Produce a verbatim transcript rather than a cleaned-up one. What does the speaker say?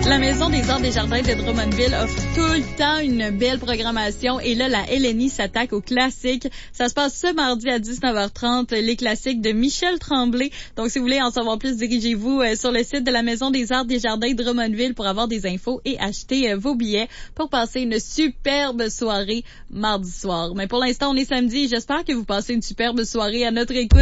La Maison des Arts des Jardins de Drummondville offre tout le temps une belle programmation. Et là, la L N I s'attaque aux classiques. Ça se passe ce mardi à dix-neuf heures trente, les classiques de Michel Tremblay. Donc, si vous voulez en savoir plus, dirigez-vous euh, sur le site de la Maison des Arts des Jardins de Drummondville pour avoir des infos et acheter euh, vos billets pour passer une superbe soirée mardi soir. Mais pour l'instant, on est samedi. J'espère que vous passez une superbe soirée à notre écoute.